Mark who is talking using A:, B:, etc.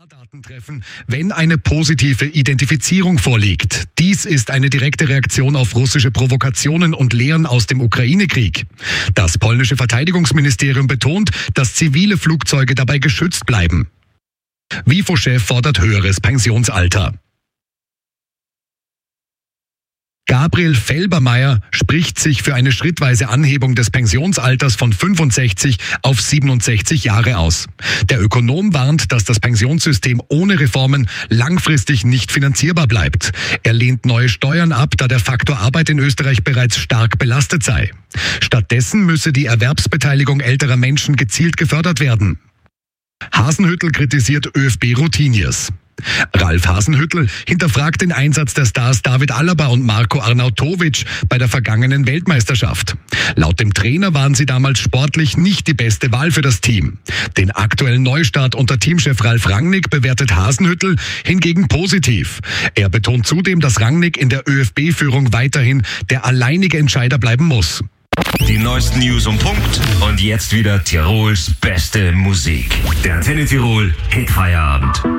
A: DNA-Daten treffen, wenn eine positive Identifizierung vorliegt. Dies ist eine direkte Reaktion auf russische Provokationen und Lehren aus dem Ukraine-Krieg. Das polnische Verteidigungsministerium betont, dass zivile Flugzeuge dabei geschützt bleiben. WIFO-Chef fordert höheres Pensionsalter. Gabriel Felbermayr spricht sich für eine schrittweise Anhebung des Pensionsalters von 65 auf 67 Jahre aus. Der Ökonom warnt, dass das Pensionssystem ohne Reformen langfristig nicht finanzierbar bleibt. Er lehnt neue Steuern ab, da der Faktor Arbeit in Österreich bereits stark belastet sei. Stattdessen müsse die Erwerbsbeteiligung älterer Menschen gezielt gefördert werden. Hasenhüttl kritisiert ÖFB-Routiniers. Ralf Hasenhüttl hinterfragt den Einsatz der Stars David Alaba und Marko Arnautovic bei der vergangenen Weltmeisterschaft. Laut dem Trainer waren sie damals sportlich nicht die beste Wahl für das Team. Den aktuellen Neustart unter Teamchef Ralf Rangnick bewertet Hasenhüttl hingegen positiv. Er betont zudem, dass Rangnick in der ÖFB-Führung weiterhin der alleinige Entscheider bleiben muss.
B: Die neuesten News um Punkt und jetzt wieder Tirols beste Musik. Der Antenne Tirol Hitfeierabend.